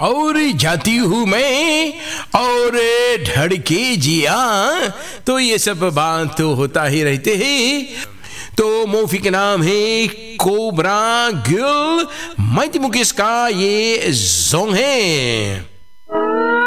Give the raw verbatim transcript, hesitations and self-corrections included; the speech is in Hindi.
और जाती हूँ मैं और धड़के जिया। तो ये सब बात तो होता ही रहते हैं। तो मूवी का नाम है कोबरा गर्ल, माइटी मुकेश का ये सॉन्ग है।